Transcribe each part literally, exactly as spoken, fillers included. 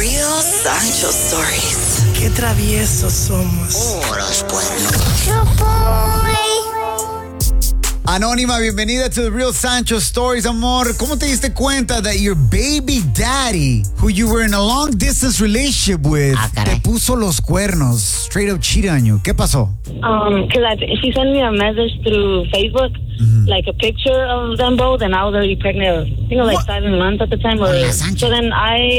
Real Sancho Stories. Qué traviesos somos. Oh, los cuernos. Anónima, bienvenida to the Real Sancho Stories, amor. ¿Cómo te diste cuenta that your baby daddy, who you were in a long distance relationship with, ah, te puso los cuernos, straight up cheated on you? ¿Qué pasó? Um, cause I, she sent me a message through Facebook, mm-hmm. like a picture of them both, and I was already pregnant. I think it was like what? seven months at the time. Or, oh, yeah, so then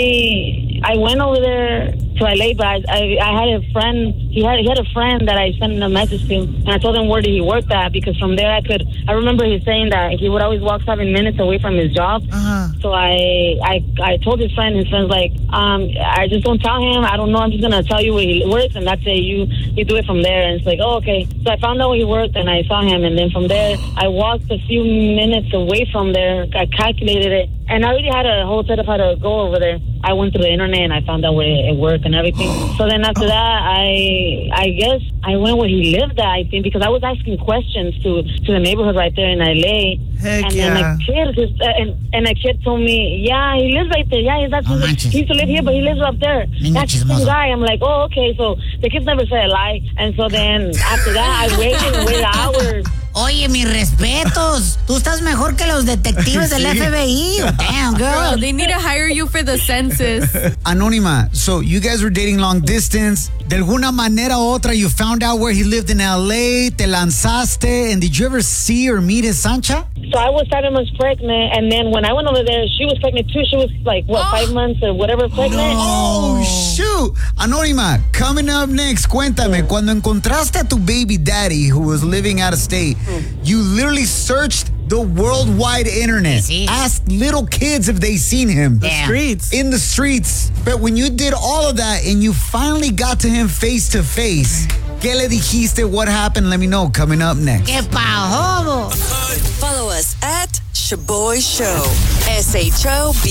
I I went over there to L A, but I, I I had a friend. He had he had a friend that I sent a message to, and I told him where did he work at, because from there I could. I remember he saying that he would always walk seven minutes away from his job. Uh-huh. So I I I told his friend. His friend's like, um, I just don't tell him. I don't know. I'm just gonna tell you where he works, and that's it. You you do it from there. And it's like, oh, okay. So I found out where he worked, and I saw him, and then from there I walked a few minutes away from there. I calculated it, and I already had a whole set of how to go over there. I went through the internet and I found out where it worked and everything. So then after that, I I guess I went where he lived at, I think, because I was asking questions to, to the neighborhood right there in L A. Heck and yeah. then a kid just, uh, and, and a kid told me, yeah, he lives right there. Yeah, he's not, Oh, he used to live here, but he lives up there. Niño That's the chismoso. same guy. I'm like, oh, okay. So the kids never said a lie. And so then after that, I waited and waited hours. Oye, mis respetos. Tú estás mejor que los detectives del F B I. Damn, girl. Girl, they need to hire you for the census. Anónima, so you guys were dating long distance. De alguna manera u otra, you found out where he lived in L A, te lanzaste, and did you ever see or meet his Sancha? So I was seven months pregnant, and then when I went over there, she was pregnant too. She was like, what, five months or whatever pregnant? Oh, shoot. Anónima, coming up next, cuéntame, cuando encontraste a tu baby daddy who was living out of state, you literally searched the worldwide internet, Sí. asked little kids if they seen him. Damn. Streets. In the streets. But when you did all of that and you finally got to him face to face, ¿qué le dijiste? What happened? Let me know. Coming up next. ¡Qué pajobo! Follow us at Shaboy Show. S H O B